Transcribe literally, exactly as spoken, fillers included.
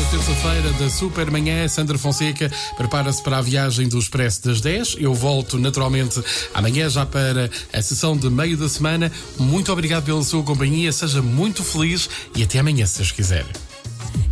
terça-feira da Supermanhã. Sandra Fonseca prepara-se para a viagem do Expresso das dez. Eu volto naturalmente amanhã já para a sessão de meio da semana. Muito obrigado pela sua companhia, seja muito feliz e até amanhã, se Deus quiser.